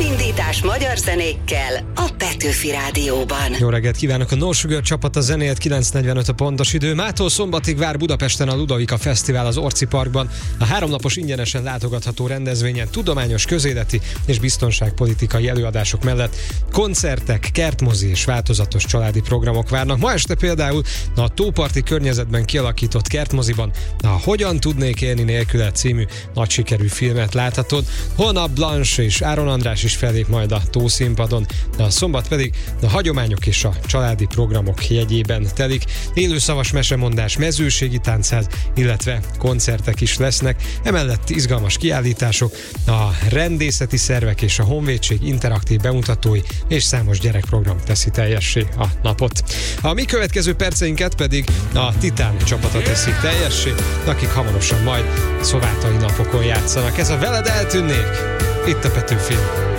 Napindítás magyar zenékkel a Petőfi Rádióban. Jó reggelt kívánok! A No Sugar csapat a zenélt, 9:45 a pontos idő. Mától szombatig vár Budapesten a Ludovika Fesztivál az Orci Parkban. A 3 napos ingyenesen látogatható rendezvényen tudományos, közéleti és biztonságpolitikai előadások mellett koncertek, kertmozi és változatos családi programok várnak. Ma este például a tóparti környezetben kialakított kertmoziban a Hogyan tudnék élni nélküle című nagy sikerű filmet láthatod. Holnap Blanche és Áron András is fellép majd a tószínpadon, de a szombat pedig a hagyományok és a családi programok jegyében telik. Élőszavas mesemondás, mezőségi táncház, illetve koncertek is lesznek. Emellett izgalmas kiállítások, a rendészeti szervek és a honvédség interaktív bemutatói és számos gyerekprogram teszi teljessé a napot. A mi következő perceinket pedig a Titán csapata teszi teljessé, akik hamarosan majd szovátai napokon játszanak. Ez a Veled eltűnnék, itt a Petőfin.